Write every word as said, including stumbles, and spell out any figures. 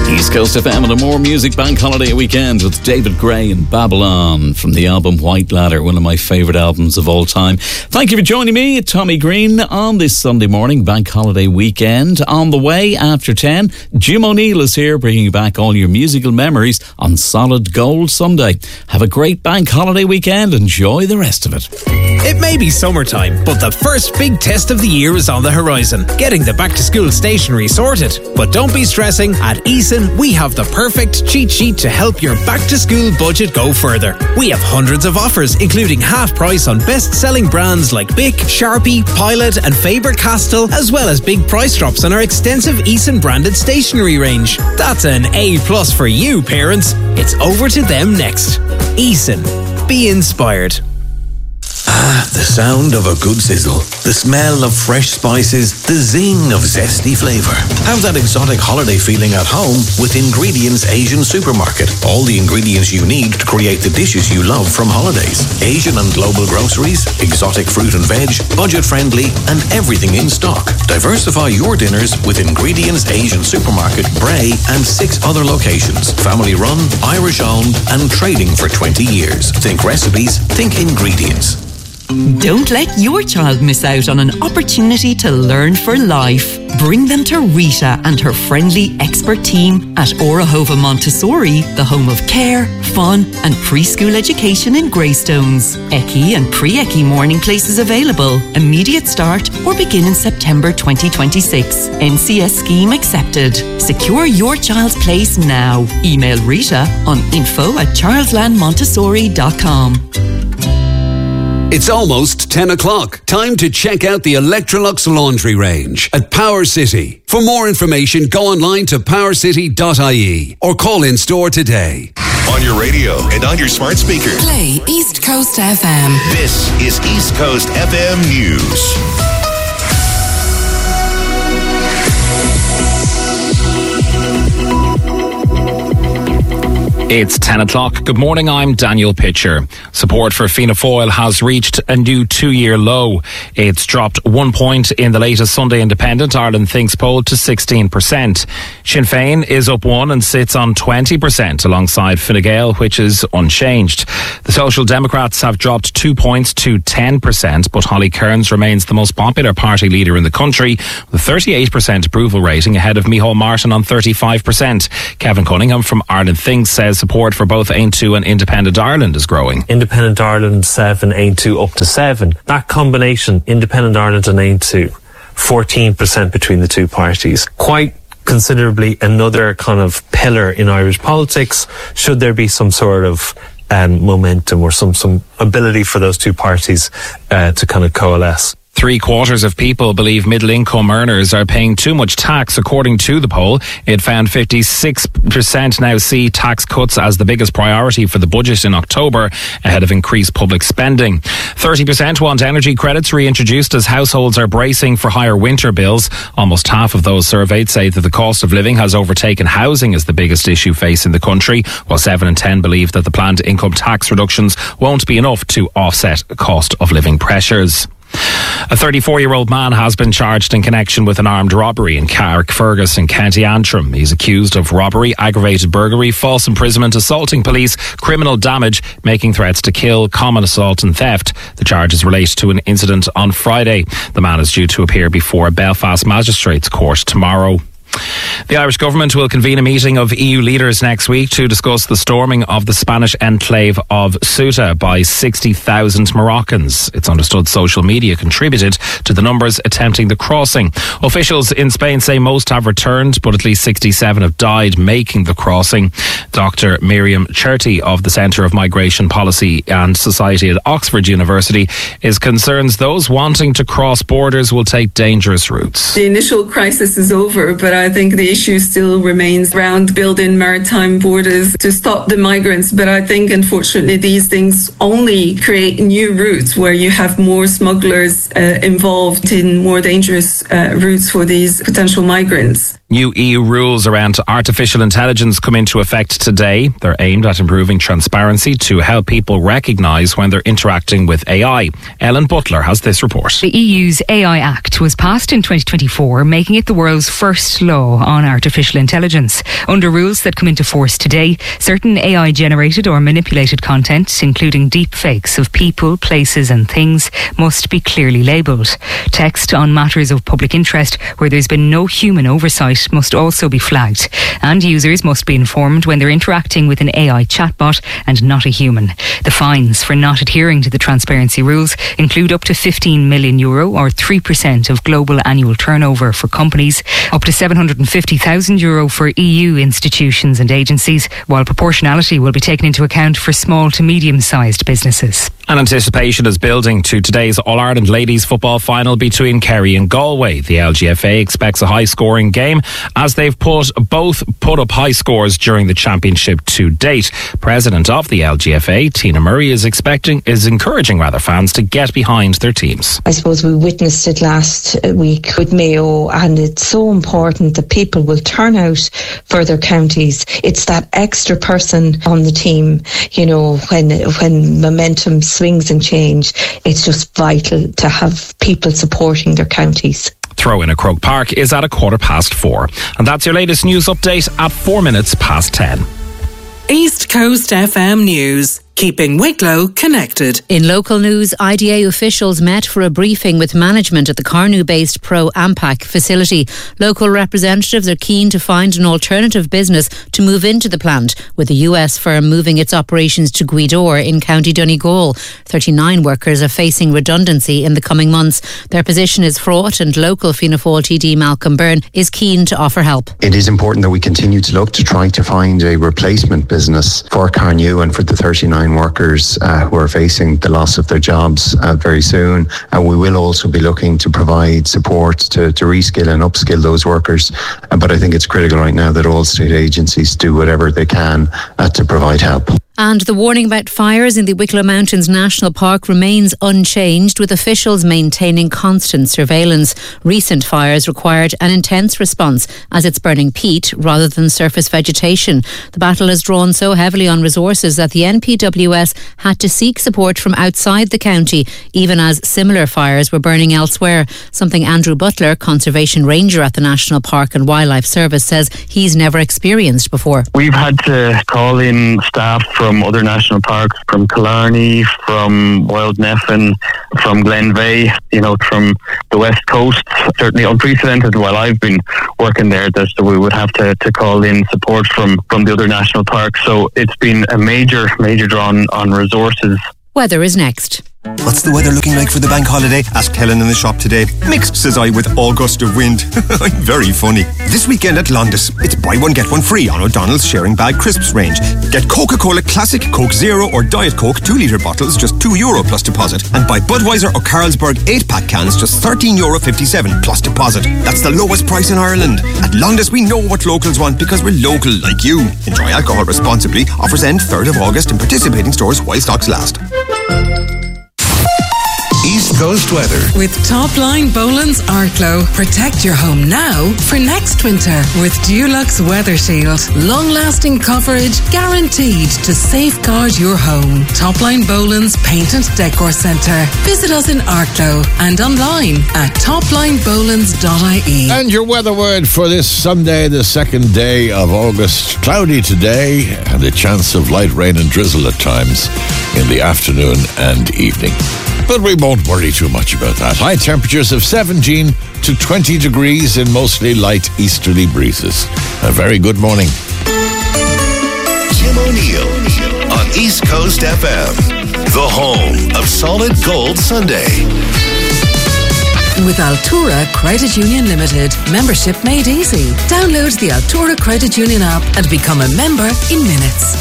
East Coast F M and a More Music Bank Holiday Weekend with David Gray and Babylon from the album White Ladder, one of my favourite albums of all time. Thank you for joining me, Tommy Green, on this Sunday morning Bank Holiday Weekend. On the way after ten, Jim O'Neill is here bringing you back all your musical memories on Solid Gold Sunday. Have a great Bank Holiday Weekend. Enjoy the rest of it. It may be summertime, but the first big test of the year is on the horizon, getting the back-to-school stationery sorted. But don't be stressing. At Eason, we have the perfect cheat sheet to help your back-to-school budget go further. We have hundreds of offers, including half price on best-selling brands like Bic, Sharpie, Pilot and Faber-Castell, as well as big price drops on our extensive Eason branded stationery range. That's an A plus for you, parents. It's over to them next. Eason. Be inspired. Ah, the sound of a good sizzle, the smell of fresh spices, the zing of zesty flavour. Have that exotic holiday feeling at home with Ingredients Asian Supermarket. All the ingredients you need to create the dishes you love from holidays. Asian and global groceries, exotic fruit and veg, budget friendly, and everything in stock. Diversify your dinners with Ingredients Asian Supermarket, Bray, and six other locations. Family run, Irish owned, and trading for twenty years. Think recipes, think ingredients. Don't let your child miss out on an opportunity to learn for life. Bring them to Rita and her friendly expert team at Orahova Montessori, the home of care, fun and preschool education in Greystones. Eccy and pre-Eccy morning places available. Immediate start or begin in September twenty twenty-six. N C S scheme accepted. Secure your child's place now. Email Rita on info at charlesland montessori dot com. It's almost ten o'clock. Time to check out the Electrolux laundry range at Power City. For more information, go online to power city dot I E or call in store today. On your radio and on your smart speaker. Play East Coast F M. This is East Coast F M News. It's ten o'clock. Good morning, I'm Daniel Pitcher. Support for Fianna Fáil has reached a new two-year low. It's dropped one point in the latest Sunday Independent Ireland Thinks poll to sixteen percent. Sinn Féin is up one and sits on twenty percent alongside Fine Gael, which is unchanged. The Social Democrats have dropped two points to ten percent, but Holly Cairns remains the most popular party leader in the country with a thirty-eight percent approval rating ahead of Micheál Martin on thirty-five percent. Kevin Cunningham from Ireland Thinks says support for both Aontú two and Independent Ireland is growing. Independent Ireland seven, Aontú two up to seven. That combination, Independent Ireland and Aontú two, fourteen percent between the two parties. Quite considerably another kind of pillar in Irish politics, should there be some sort of um, momentum or some, some ability for those two parties uh, to kind of coalesce. Three quarters of people believe middle income earners are paying too much tax, according to the poll. It found fifty-six percent now see tax cuts as the biggest priority for the budget in October, ahead of increased public spending. thirty percent want energy credits reintroduced as households are bracing for higher winter bills. Almost half of those surveyed say that the cost of living has overtaken housing as the biggest issue facing the country, while seven in ten believe that the planned income tax reductions won't be enough to offset cost of living pressures. A thirty-four-year-old man has been charged in connection with an armed robbery in Carrickfergus in County Antrim. He's accused of robbery, aggravated burglary, false imprisonment, assaulting police, criminal damage, making threats to kill, common assault and theft. The charges relate to an incident on Friday. The man is due to appear before a Belfast Magistrates Court tomorrow. The Irish government will convene a meeting of E U leaders next week to discuss the storming of the Spanish enclave of Ceuta by sixty thousand Moroccans. It's understood social media contributed to the numbers attempting the crossing. Officials in Spain say most have returned, but at least sixty-seven have died making the crossing. Doctor Miriam Cherty of the Centre of Migration Policy and Society at Oxford University is concerned those wanting to cross borders will take dangerous routes. The initial crisis is over, but I think the issue still remains around building maritime borders to stop the migrants. But I think, unfortunately, these things only create new routes where you have more smugglers uh, involved in more dangerous uh, routes for these potential migrants. New E U rules around artificial intelligence come into effect today. They're aimed at improving transparency to help people recognise when they're interacting with A I. Ellen Butler has this report. The E U's A I Act was passed in twenty twenty-four, making it the world's first law on artificial intelligence. Under rules that come into force today, certain A I-generated or manipulated content, including deep fakes of people, places and things, must be clearly labelled. Text on matters of public interest where there's been no human oversight must also be flagged, and users must be informed when they're interacting with an A I chatbot and not a human. The fines for not adhering to the transparency rules include up to fifteen million euro or three percent of global annual turnover for companies, up to seven hundred fifty thousand euro for E U institutions and agencies, while proportionality will be taken into account for small to medium-sized businesses. An anticipation is building to today's All-Ireland ladies football final between Kerry and Galway. The L G F A expects a high-scoring game as they've put both put up high scores during the championship to date. President of the L G F A, Tina Murray, is expecting is encouraging rather fans to get behind their teams. I suppose we witnessed it last week with Mayo, and it's so important that people will turn out for their counties. It's that extra person on the team, you know, when when momentum swings and change, it's just vital to have people supporting their counties. Throw in at Croke Park is at a quarter past four. And that's your latest news update at four minutes past ten. East Coast F M News. Keeping Wicklow connected. In local news, I D A officials met for a briefing with management at the Carnew-based Pro Ampac facility. Local representatives are keen to find an alternative business to move into the plant, with the U S firm moving its operations to Gweedore in County Donegal. thirty-nine workers are facing redundancy in the coming months. Their position is fraught, and local Fianna Fáil T D Malcolm Byrne is keen to offer help. It is important that we continue to look to try to find a replacement business for Carnew and for the thirty-nine workers uh, who are facing the loss of their jobs uh, very soon. And we will also be looking to provide support to, to reskill and upskill those workers. Uh, but I think it's critical right now that all state agencies do whatever they can uh, to provide help. And the warning about fires in the Wicklow Mountains National Park remains unchanged, with officials maintaining constant surveillance. Recent fires required an intense response as it's burning peat rather than surface vegetation. The battle has drawn so heavily on resources that the N P W S had to seek support from outside the county, even as similar fires were burning elsewhere. Something Andrew Butler, Conservation Ranger at the National Park and Wildlife Service, says he's never experienced before. We've had to call in staff from from other national parks, from Killarney, from Wildneffin, from Glenveigh, you know, from the West Coast. Certainly unprecedented while I've been working there, that we would have to, to call in support from, from the other national parks. So it's been a major, major draw on, on resources. Weather is next. What's the weather looking like for the bank holiday? Asked Helen in the shop today. Mixed, says I, with all gust of wind. Very funny. This weekend at Londis, it's buy one, get one free on O'Donnell's Sharing Bag Crisps range. Get Coca-Cola Classic, Coke Zero or Diet Coke two litre bottles, just two euro plus deposit. And buy Budweiser or Carlsberg eight pack cans, just thirteen euro fifty-seven plus deposit. That's the lowest price in Ireland. At Londis, we know what locals want because we're local like you. Enjoy alcohol responsibly. Offers end third of August in participating stores while stocks last. East Coast weather. With Topline Boland's Arklow. Protect your home now for next winter with Dulux Weather Shield. Long-lasting coverage guaranteed to safeguard your home. Topline Boland's Paint and Decor Centre. Visit us in Arklow and online at topline bolands dot I E. And your weather word for this Sunday, the second day of August. Cloudy today and a chance of light rain and drizzle at times in the afternoon and evening. But we won't worry too much about that. High temperatures of seventeen to twenty degrees in mostly light easterly breezes. A very good morning. Jim O'Neill on East Coast F M, the home of Solid Gold Sunday. With Altura Credit Union Limited, membership made easy. Download the Altura Credit Union app and become a member in minutes.